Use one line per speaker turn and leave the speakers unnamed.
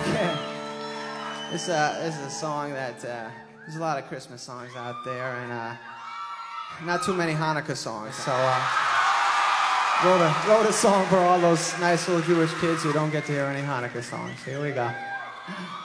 Okay. This is a song that there's a lot of Christmas songs out there, and not too many Hanukkah songs. So wrote a song for all those nice little Jewish kids who don't get to hear any Hanukkah songs. Here we go.